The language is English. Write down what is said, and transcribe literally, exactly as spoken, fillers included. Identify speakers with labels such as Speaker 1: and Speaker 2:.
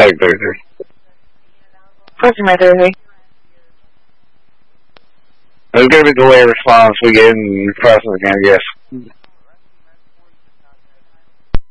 Speaker 1: Hey, Thursday.
Speaker 2: What's my Thursday?
Speaker 1: It's gonna be the way response we get in the process again, I guess.